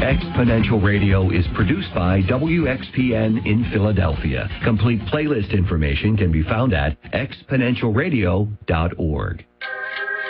Exponential Radio is produced by WXPN in Philadelphia. Complete playlist information can be found at exponentialradio.org.